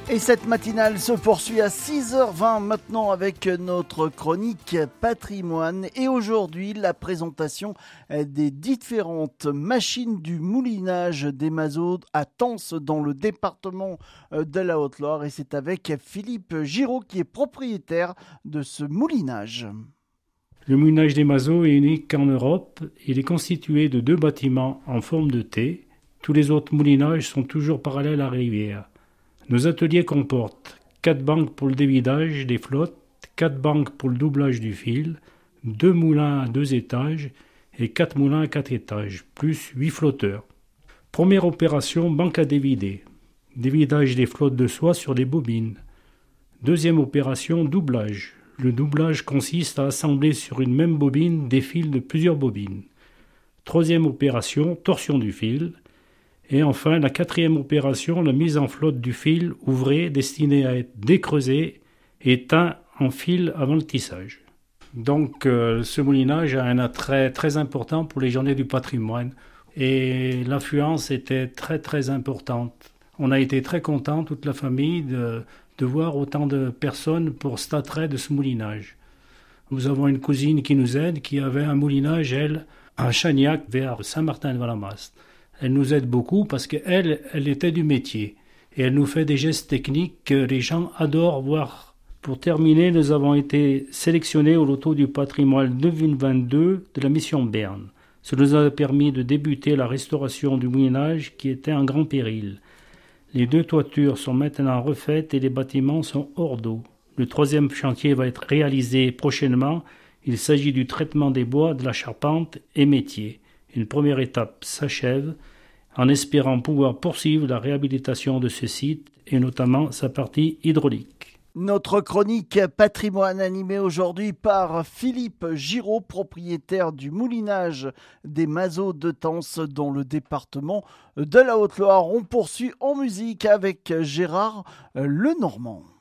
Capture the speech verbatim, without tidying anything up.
Et cette matinale se poursuit à six heures vingt maintenant avec notre chronique patrimoine. Et aujourd'hui, la présentation des différentes machines du moulinage des Mazos à Tence dans le département de la Haute-Loire. Et c'est avec Philippe Giraud qui est propriétaire de ce moulinage. Le moulinage des Mazos est unique en Europe. Il est constitué de deux bâtiments en forme de T. Tous les autres moulinages sont toujours parallèles à la rivière. Nos ateliers comportent quatre banques pour le dévidage des flottes, quatre banques pour le doublage du fil, deux moulins à deux étages et quatre moulins à quatre étages, plus huit flotteurs. Première opération, banque à dévider. Dévidage des flottes de soie sur des bobines. Deuxième opération, doublage. Le doublage consiste à assembler sur une même bobine des fils de plusieurs bobines. Troisième opération, torsion du fil. Et enfin, la quatrième opération, la mise en flotte du fil ouvré destiné à être décreusé et teint en fil avant le tissage. Donc euh, ce moulinage a un attrait très important pour les journées du patrimoine et l'affluence était très très importante. On a été très contents, toute la famille, de, de voir autant de personnes pour cet attrait de ce moulinage. Nous avons une cousine qui nous aide, qui avait un moulinage, elle, à Chagnac, vers Saint-Martin-de-Valamaste. Elle nous aide beaucoup parce qu'elle, elle était du métier. Et elle nous fait des gestes techniques que les gens adorent voir. Pour terminer, nous avons été sélectionnés au loto du patrimoine deux mille vingt-deux de la mission Berne. Cela nous a permis de débuter la restauration du moulinage qui était en grand péril. Les deux toitures sont maintenant refaites et les bâtiments sont hors d'eau. Le troisième chantier va être réalisé prochainement. Il s'agit du traitement des bois, de la charpente et métier. Une première étape s'achève en espérant pouvoir poursuivre la réhabilitation de ce site et notamment sa partie hydraulique. Notre chronique patrimoine animée aujourd'hui par Philippe Giraud, propriétaire du moulinage des Mazos de Tence dans le département de la Haute-Loire. On poursuit en musique avec Gérard Lenormand.